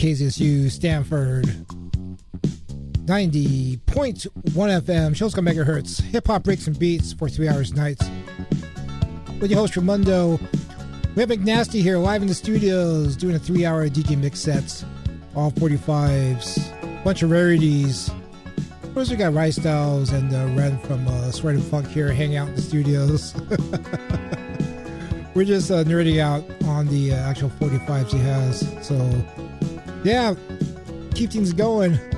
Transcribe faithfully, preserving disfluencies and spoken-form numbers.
K Z S U Stanford ninety point one F M, Show's got megahertz, hip hop breaks and beats for three hours nights. With your host Ramundo, we have McNasty here live in the studios doing a three hour D J mix set, all forty-fives, bunch of rarities. First we got Rice Styles and uh, Ren from uh, Sweat and Funk here hanging out in the studios. We're just uh, nerding out on the uh, actual forty-fives he has. So, yeah, keep things going.